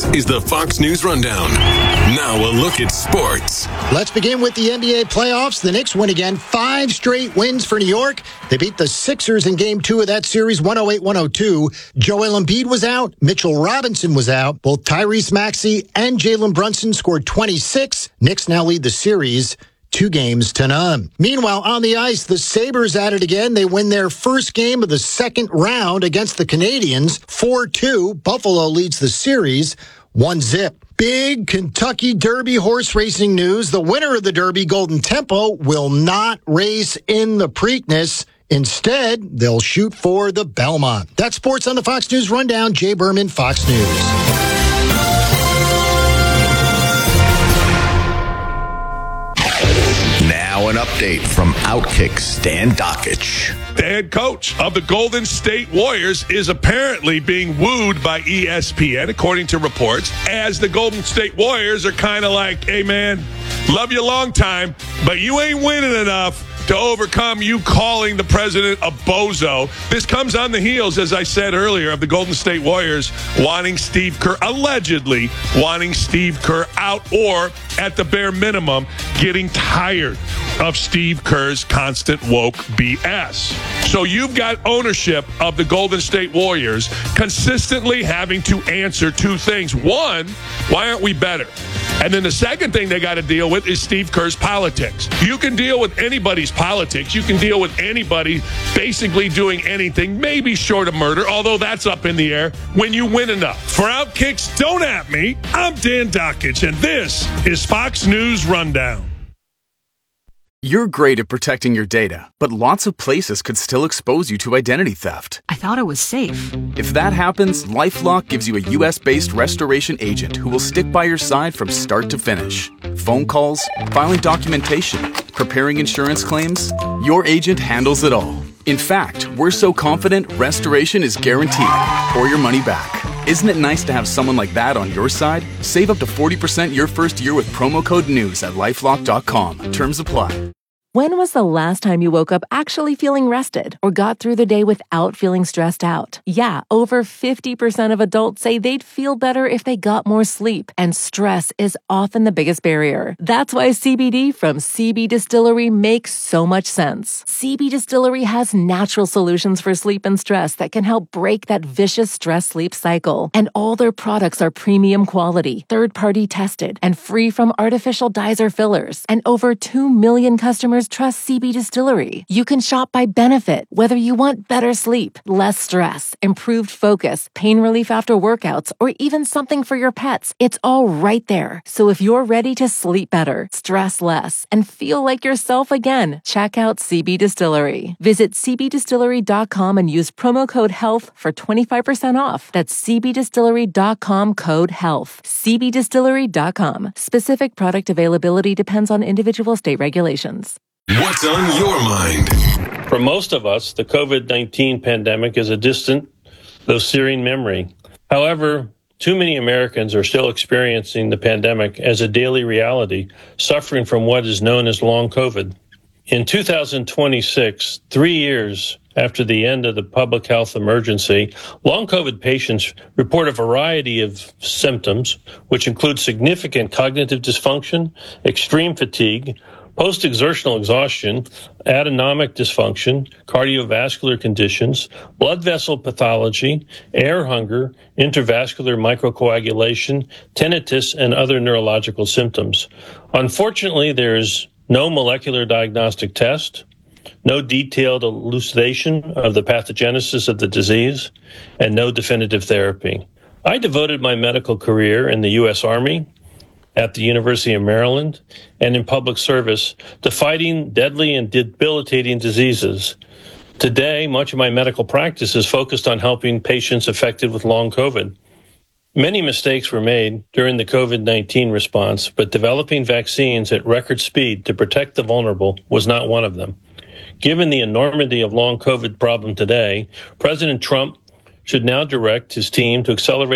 is the Fox News Rundown. Now a look at sports. Let's begin with the NBA playoffs. The Knicks win again. 5 straight wins for New York. They beat the Sixers in Game 2 of that series, 108-102. Joel Embiid was out. Mitchell Robinson was out. Both Tyrese Maxey and Jalen Brunson scored 26. Knicks now lead the series 2-0. Meanwhile, on the ice, the Sabres at it again. They win their first game of the second round against the Canadiens, 4-2. Buffalo leads the series 1-0. Big Kentucky Derby horse racing news. The winner of the Derby, Golden Tempo, will not race in the Preakness. Instead, they'll shoot for the Belmont. That's sports on the Fox News Rundown. Jay Berman, Fox News. Now an update from Outkick Stan Dockich. The head coach of the Golden State Warriors is apparently being wooed by ESPN, according to reports, as the Golden State Warriors are kind of like, hey, man, love you a long time, but you ain't winning enough to overcome you calling the president a bozo. This comes on the heels, as I said earlier, of the Golden State Warriors wanting Steve Kerr, allegedly wanting Steve Kerr out, or at the bare minimum, getting tired of Steve Kerr's constant woke BS. So you've got ownership of the Golden State Warriors consistently having to answer two things. One, why aren't we better? And then the second thing they got to deal with is Steve Kerr's politics. You can deal with anybody's politics. You can deal with anybody basically doing anything, maybe short of murder, although that's up in the air, when you win enough. For Outkicks, don't at me. I'm Dan Dockich, and this is Fox News Rundown. You're great at protecting your data, but lots of places could still expose you to identity theft. I thought it was safe. If that happens, LifeLock gives you a U.S.-based restoration agent who will stick by your side from start to finish. Phone calls, filing documentation, preparing insurance claims, your agent handles it all. In fact, we're so confident restoration is guaranteed or your money back. Isn't it nice to have someone like that on your side? Save up to 40% your first year with promo code NEWS at LifeLock.com. Terms apply. When was the last time you woke up actually feeling rested or got through the day without feeling stressed out? Yeah, over 50% of adults say they'd feel better if they got more sleep, and stress is often the biggest barrier. That's why CBD from CB Distillery makes so much sense. CB Distillery has natural solutions for sleep and stress that can help break that vicious stress-sleep cycle. And all their products are premium quality, third-party tested, and free from artificial dyes or fillers. And over 2 million customers trust CB Distillery. You can shop by benefit, whether you want better sleep, less stress, improved focus, pain relief after workouts, or even something for your pets. It's all right there. So if you're ready to sleep better, stress less, and feel like yourself again, check out CB Distillery. Visit cbdistillery.com and use promo code HEALTH for 25% off. That's cbdistillery.com, code HEALTH. cbdistillery.com. Specific product availability depends on individual state regulations. What's on your mind? For most of us, the COVID-19 pandemic is a distant, though searing memory. However, too many Americans are still experiencing the pandemic as a daily reality, suffering from what is known as long COVID. In 2026, 3 years after the end of the public health emergency, long COVID patients report a variety of symptoms, which include significant cognitive dysfunction, extreme fatigue, post-exertional exhaustion, autonomic dysfunction, cardiovascular conditions, blood vessel pathology, air hunger, intravascular microcoagulation, tinnitus, and other neurological symptoms. Unfortunately, there is no molecular diagnostic test, no detailed elucidation of the pathogenesis of the disease, and no definitive therapy. I devoted my medical career in the U.S. Army, at the University of Maryland, and in public service to fighting deadly and debilitating diseases. Today, much of my medical practice is focused on helping patients affected with long COVID. Many mistakes were made during the COVID-19 response, but developing vaccines at record speed to protect the vulnerable was not one of them. Given the enormity of long COVID problem today, President Trump should now direct his team to accelerate